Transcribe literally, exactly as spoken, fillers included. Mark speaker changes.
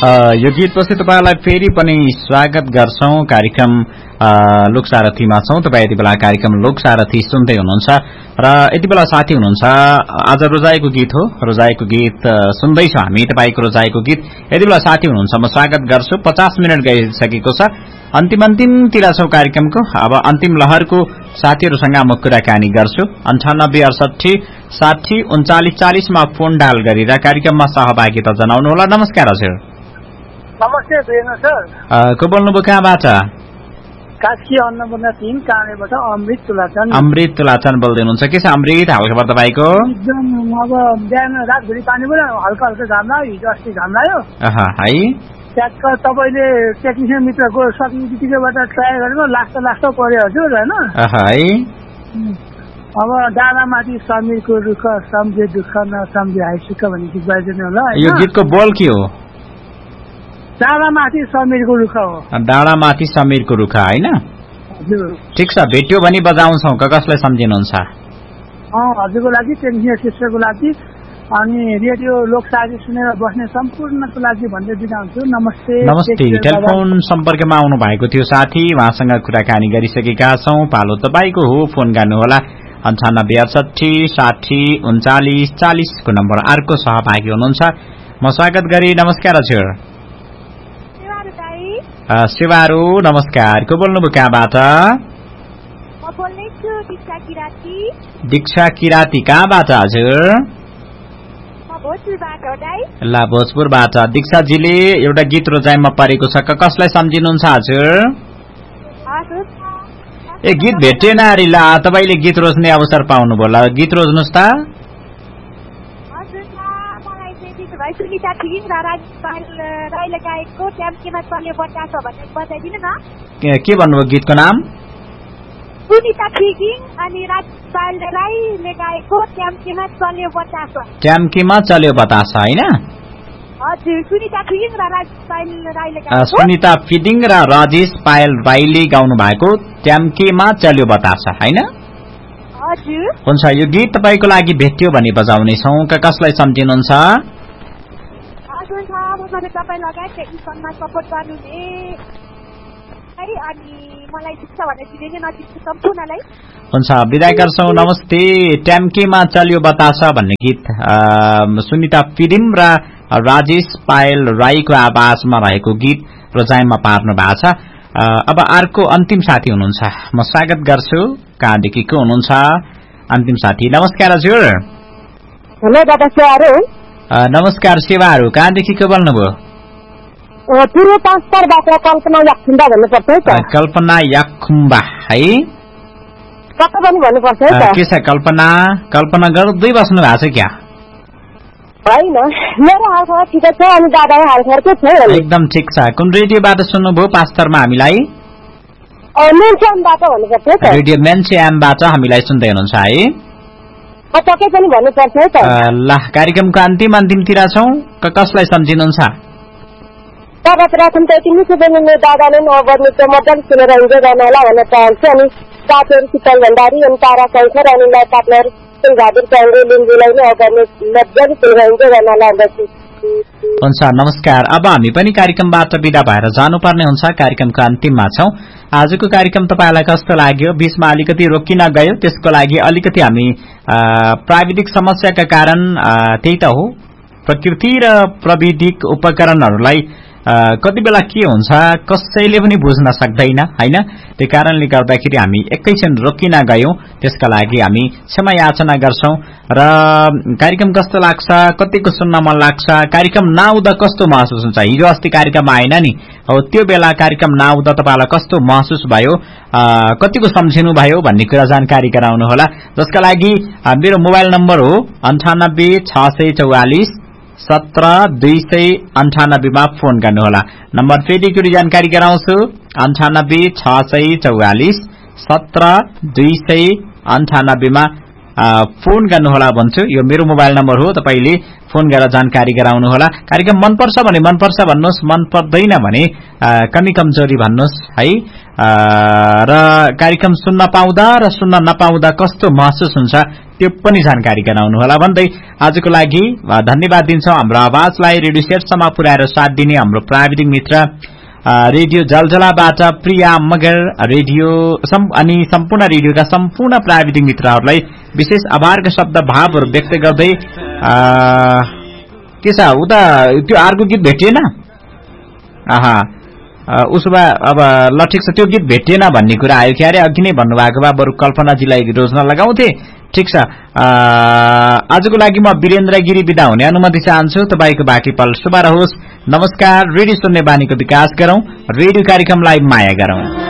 Speaker 1: यो गीतपछि तपाईलाई फेरि पनि स्वागत गर्छौं। कार्यक्रम लोकसारथीमा छौं। तपाई यति बेला कार्यक्रम लोकसारथी सुन्दै हुनुहुन्छ र यति बेला साथी हुनुहुन्छ। आज रोजाइको गीत हो, रोजाइको गीत सुन्दैछौं हामी। तपाईको रोजाइको गीत यति बेला साथी हुनुहुन्छ, म स्वागत गर्छु। पचास मिनट गइसकेको छ, अन्तिम अन्तिमतिर छौं कार्यक्रमको। अब अन्तिम लहरको साथीहरूसँग म कुराकानी गर्छु। अन्ठानब्बे अडसठी साठी उन्चालिस चालिसमा फोन डायल गरेर कार्यक्रममा सहभागिता जनाउनुहोला। नमस्कार हजुर।
Speaker 2: नमस्ते बेना सर।
Speaker 1: को बोल्नुभयो, कहाँबाट?
Speaker 2: कास्की अन्नपूर्ण तीन काँडेबाट अमृत तुलाचन।
Speaker 1: अमृत तुलाचन बोल्दै हुनुहुन्छ। के छ अमृत हालखबर तपाईको?
Speaker 2: एकदम अब बिहान रातभरि पानी पनि हल्का हल्का घाम लाग्यो, हिजो अस्ति घाम लाग्यो
Speaker 1: है।
Speaker 2: ट्याक्क तपाईँले टेक्निसियन मित्रको सक्ने बित्तिकैबाट ट्राई गरेको लास्ट लास्ट पर्यो हजुर होइन। अब डाँडामाथि समीरको रुख सम्झे दुःख नसम्झे आइसुख भन्ने गीत बाजिदिनु होला।
Speaker 1: यो गीतको बोल के हो?
Speaker 2: डाँडामाथि समीरको रुख हो।
Speaker 1: डाँडामाथि समीरको रुख होइन। ठिक छ, भेट्यो भने बजाउँछौ। कसलाई सम्झिनुहुन्छ?
Speaker 2: हजुरको लागि, टेक्निसियन सिस्टरको लागि अनि रेडियो लोकसारी सुनेर बस्ने सम्पूर्णको लागि भन्दै बिदा हुन्छु। नमस्ते।
Speaker 1: नमस्ते। टेलिफोन सम्पर्कमा आउनु भएको थियो साथी, उहाँसँग कुराकानी गरिसकेका छौं। पालो तपाईको हो, फोन गर्नुहोला। अन्ठानब्बे अडसठी साठी उन्चालिस चालिसको नम्बर। अर्को सहभागी हुनुहुन्छ, म स्वागत गरे। नमस्कार हजुर। शिवारू नमस्कार। को बोल्नुभयो, कहाँबाट? दीक्षा किराती। कहाँबाट हजुर? ला भोजपुरबाट। दीक्षाजीले एउटा गीत रोजाइमा परेको छ, कसलाई सम्झिनुहुन्छ हजुर? ए गीत भेटेन अरे। ला तपाईले गीत रोज्ने अवसर पाउनुभयो, ल गीत रोज्नुहोस् त। के भन्नुभयो गीतको नाम?
Speaker 3: सुनिता थिगिङ अनि राजपाल राईले गाएको ट्याम्केमा चल्यो बतास।
Speaker 1: ट्याम्केमा चल्यो बतास हैन?
Speaker 3: हजुर, सुनिता थिगिङ र राजपाल राईले गाएको।
Speaker 1: सुनिता फिदिङ र राजेश पायल राईले गाउनु भएको ट्याम्केमा चल्यो बतास हैन?
Speaker 3: हजुर।
Speaker 1: हुन्छ, यो गीत तपाईको लागि भेट्यो भने बजाउने छौं। कसलाई सम्झिनुहुन्छ?
Speaker 3: हजुर, म तपाईँ लगायत टेक्निसियनमा सपोर्ट गर्नुहुने अनि मलाई शिक्षा भनेर दिने नजिकको सम्पूर्णलाई।
Speaker 1: हुन्छ, बिदा गर्छौं। नमस्ते। ट्याम्केमा चल्यो बतास भन्ने गीत सुनिता फिदिम र राजेश पायल राईको आवाजमा रहेको गीत रोजाइमा पार्नु भएको छ। अब अर्को अन्तिम साथी हुनुहुन्छ, म स्वागत गर्छु। कहाँदेखि को हुनुहुन्छ अन्तिम साथी? नमस्कार हजुर।
Speaker 3: हेलो दादा, सेवाहरू।
Speaker 1: नमस्कार सेवाहरू। कहाँदेखि को बोल्नुभयो?
Speaker 3: पूर्व पाँचतारबाट कल्पना याखुम्बा भन्नुपर्छ है त।
Speaker 1: कल्पना याखुम्बा है।
Speaker 3: कता पनि भन्नुपर्छ है त।
Speaker 1: के छ कल्पना? कल्पना गर्दै बस्नु भएको छ क्या?
Speaker 3: होइन, मेरो हालखबर ठिकै छ अनि दादाको हालखबर के छ?
Speaker 1: एकदम ठिक छ। कुन रेडियोबाट सुन्नुभयो पाँचतारमा हामीलाई?
Speaker 3: मेन्चेमबाट भन्नुपर्छ है त।
Speaker 1: रेडियो मेन्चेमबाट हामीलाई सुन्दै हुनुहुन्छ है?
Speaker 3: पक्कै पनि भन्नुपर्छ है त।
Speaker 1: ल, कार्यक्रमको अन्तिम अन्तिमतिर छौं। कसलाई सम्झिनुहुन्छ?
Speaker 3: सर्वप्रथम त यति मिठो बोल्ने दादाले नबर्ने त्यो मजाले सुनेर इन्जोय गर्नु होला भन्न चाहन्छु। अनि साथीहरू शीतल भण्डारी अनि तारा शङ्कर अनि लाइफ पार्टनर घाबुर चाङ्गे लिम्बुलाई नै अगाडि मजाले सुनेर इन्जोय गर्नु होला भन्दछु।
Speaker 1: हुन्छ, नमस्कार। अब हामी पनि कार्यक्रमबाट बिदा भएर जानुपर्ने हुन्छ। कार्यक्रमको अन्तिममा छौं। आजको कार्यक्रम तपाईलाई कस्तो लाग्यो? बीचमा अलिकति रोकिन गयो, त्यसको लागि अलिकति हामी प्राविधिक समस्याका कारण त्यही त हो, प्रकृति र प्रविधिक उपकरणहरूलाई कति बेला के हुन्छ कसैले पनि बुझ्न सक्दैन हैन। त्यही कारणले गर्दाखेरि हामी एकैछिन रोकिन गयौं, त्यसका लागि हामी क्षमा याचना गर्छौं। र कार्यक्रम कस्तो लाग्छ, कतिको सुन्न मन लाग्छ, कार्यक्रम नआउँदा कस्तो महसुस हुन्छ? हिजो अस्ति कार्यक्रम आएन नि, अब त्यो बेला कार्यक्रम नआउँदा तपाईलाई कस्तो महसुस भयो, कतिको सम्झिनु भयो भन्ने कुरा जानकारी गराउनु होला। जसका लागि मेरो मोबाइल नम्बर हो अन्ठानब्बे छ सय चौवालिस सत्र दुई सय अन्ठानब्बेमा फोन गर्नुहोला। नम्बर फेरि एकचोटि जानकारी गराउँछु, अन्ठानब्बे छ सय चौवालिस सत्र दुई सय अन्ठानब्बेमा फोन गर्नुहोला भन्छु। यो मेरो मोबाइल नम्बर हो, तपाईले फोन गरेर जानकारी गराउनुहोला। कार्यक्रम मनपर्छ भने मनपर्छ भन्नुहोस्, मन पर्दैन भने कमी कमजोरी भन्नुहोस् है। र कार्यक्रम सुन्न पाउँदा र सुन्न नपाउँदा कस्तो महसुस हुन्छ त्यो पनि जानकारी गराउनुहोला भन्दै आजको लागि धन्यवाद दिन्छौँ। हाम्रो आवाजलाई रेडियो सेटसम्म पुर्याएर साथ दिने हाम्रो प्राविधिक मित्र रेडियो जलजलाबाट प्रिया मगर, रेडियो अनि सम्पूर्ण रेडियोका सम्पूर्ण प्राविधिक मित्रहरूलाई विशेष आभारका शब्द भावहरू व्यक्त गर्दै के छ उता त्यो अर्को गीत भेटिएन? आहा, उसो भए अब ल ठिक छ, त्यो गीत भेटिएन भन्ने कुरा आयो क्यारे? अघि नै भन्नुभएको भए बरु कल्पनाजीलाई रोज्न लगाउँथे। ठिक छ, आजको लागि म वीरेन्द्र गिरी बिदा हुने अनुमति चाहन्छु। तपाईँको बाँकी पल शुभ रहोस्। नमस्कार। रेडियो सुन्ने बानीको विकास गरौं, रेडियो कार्यक्रमलाई माया गरौं।